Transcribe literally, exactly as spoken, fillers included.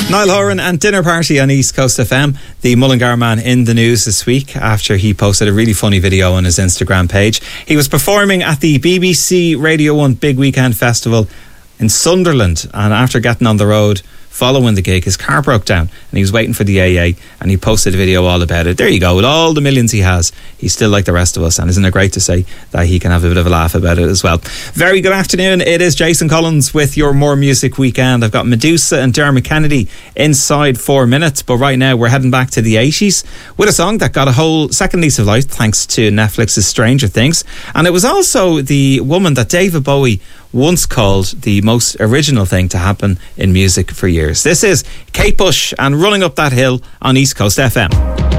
Niall Horan and Dinner Party on East Coast F M. The Mullingar man in the news this week after he posted a really funny video on his Instagram page. He was performing at the B B C Radio one Big Weekend Festival in Sunderland, and after getting on the road following the gig, his car broke down and he was waiting for the A A, and he posted a video all about it. There you go, with all the millions he has, he's still like the rest of us, and isn't it great to say that he can have a bit of a laugh about it as well. Very good afternoon, it is Jason Collins with your More Music Weekend. I've got Medusa and Dermot Kennedy inside four minutes, but right now we're heading back to the eighties with a song that got a whole second lease of life thanks to Netflix's Stranger Things, and it was also the woman that David Bowie once called the most original thing to happen in music for years. This is Kate Bush and Running Up That Hill on East Coast F M.